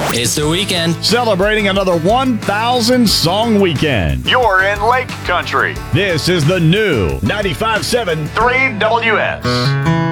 It's the weekend. Celebrating another 1,000 song weekend. You're in Lake Country. This is the new 95.7 3WS.